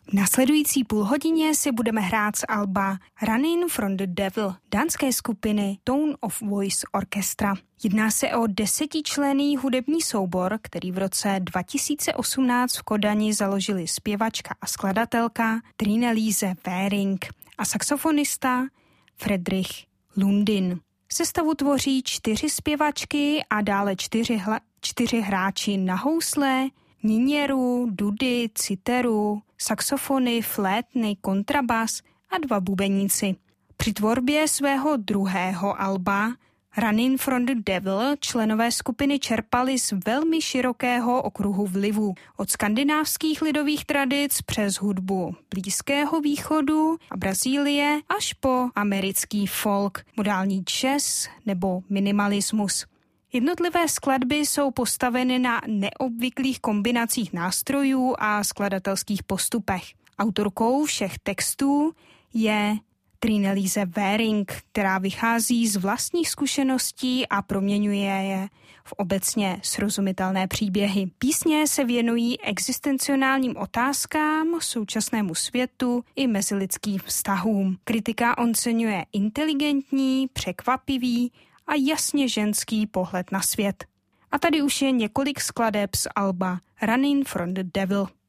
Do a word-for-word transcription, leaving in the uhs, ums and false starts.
V následující půlhodině si budeme hrát z alba Running from the Devil dánské skupiny Tone of Voice Orchestra. Jedná se o desetičlenný hudební soubor, který v roce dva tisíce osmnáct v Kodani založili zpěvačka a skladatelka Trine-Lise Waring a saxofonista Fredrik Lundin. Sestavu tvoří čtyři zpěvačky a dále čtyři, hla, čtyři hráči na housle, niněru, dudy, citeru, saxofony, flétny, kontrabas a dva bubeníci. Při tvorbě svého druhého alba Running from the Devil členové skupiny čerpali z velmi širokého okruhu vlivů. Od skandinávských lidových tradic přes hudbu Blízkého východu a Brazílie až po americký folk, modální jazz nebo minimalismus. Jednotlivé skladby jsou postaveny na neobvyklých kombinacích nástrojů a skladatelských postupech. Autorkou všech textů je Trine-Lise Waring, která vychází z vlastních zkušeností a proměňuje je v obecně srozumitelné příběhy. Písně se věnují existencionálním otázkám, současnému světu i mezilidským vztahům. Kritika oceňuje inteligentní, překvapivý a jasně ženský pohled na svět. A tady už je několik skladeb z alba Running from the Devil.